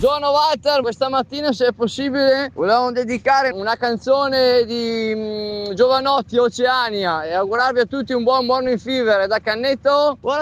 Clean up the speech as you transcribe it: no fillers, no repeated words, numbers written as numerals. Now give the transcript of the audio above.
Buongiorno Walter, questa mattina se è possibile volevamo dedicare una canzone di Giovanotti, Oceania, e augurarvi a tutti un buon morning fever da Cannetto. Buona